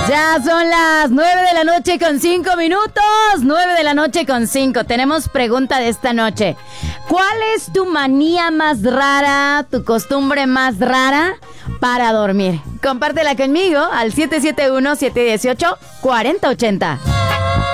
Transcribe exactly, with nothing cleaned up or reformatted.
Ya son las nueve de la noche con cinco minutos. Nueve de la noche con cinco. Tenemos pregunta de esta noche. ¿Cuál es tu manía más rara, tu costumbre más rara para dormir? Compártela conmigo al siete siete uno, siete uno ocho, cuatro cero ocho cero.